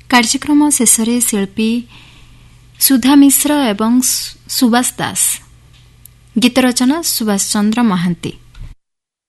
କାର୍ଯ୍ୟକ୍ରମ ଶେଷରେ ଶିଳ୍ପୀ ସୁଧା ମିଶ୍ର ଏବଂ ସୁବାସ ଦାସ, ଗୀତ ରଚନା ସୁଭାଷ ଚନ୍ଦ୍ର ମହାନ୍ତି।